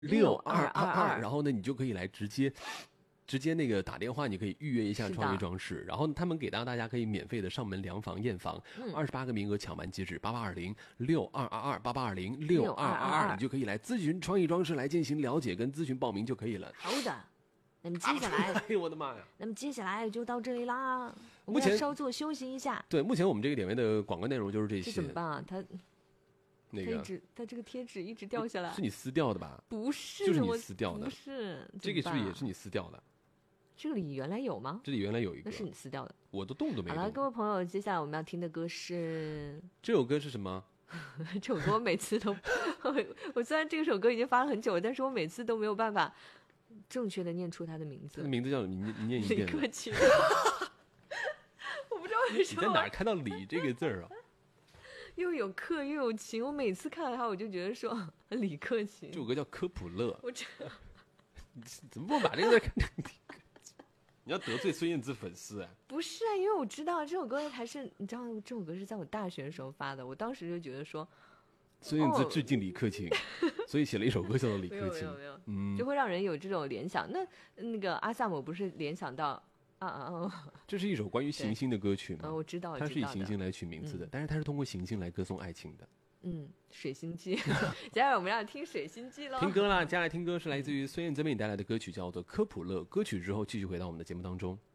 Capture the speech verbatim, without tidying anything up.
六二二二，然后呢，你就可以来直接。直接那个打电话，你可以预约一下创业装饰，然后他们给到大家可以免费的上门量房验房，二十八个名额抢完截止，八八二零六二二二八八二零六二二二，你就可以来咨询创意装饰来进行了解跟咨询报名就可以了。 好的，那么接下来， 哎呦我的妈呀！ 那么接下来就到这里啦，我们要稍作休息一下。 对，目前我们这个点位的广告内容就是这些。 这怎么办啊？它。 那个， 它这个贴纸一直掉下来， 是你撕掉的吧？ 不是， 就是你撕掉的。 不是， 这个是不是也是你撕掉的？ 这里原来有吗？ 这里原来有一个， 那是你撕掉的。 我都动都没动。 好了，各位朋友，接下来我们要听的歌是这首歌是什么？ 这首歌我每次都，我虽然这首歌已经发了很久了，但是我每次都没有办法正确的念出它的名字。 它的名字叫你你念一遍。 李克勤。我不知道为什么。 你在哪儿看到李这个字儿啊？ 又有克又有勤，我每次看到他，我就觉得说李克勤。 这首歌叫科普勒。 我这怎么不把这个字看成李克勤？你要得罪孙燕姿粉丝哎？ 不是啊，因为我知道这首歌还是你知道，这首歌是在我大学的时候发的，我当时就觉得说， 孙燕姿致敬李克勤，哦、所以写了一首歌叫做《李克勤》。 没有没有没有，嗯，就会让人有这种联想。那那个阿萨姆不是联想到啊啊啊！ 这是一首关于行星的歌曲吗？ 嗯，我知道， 它是以行星来取名字的，嗯、但是它是通过行星来歌颂爱情的。 嗯，水星记，接下来我们要听水星记喽。 听歌啦，接下来听歌是来自于孙燕姿为你带来的歌曲，叫做《科普勒》。歌曲之后继续回到我们的节目当中。